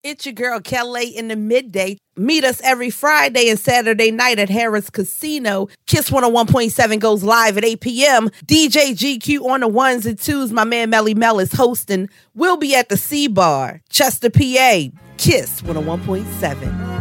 It's your girl Kelly in the midday. Meet us every Friday and Saturday night at Harris Casino. Kiss 101.7 goes live at 8 p.m. DJ GQ on the ones and twos. My man Melly Mel is hosting. We'll be at the C Bar, Chester, PA. Kiss 101.7.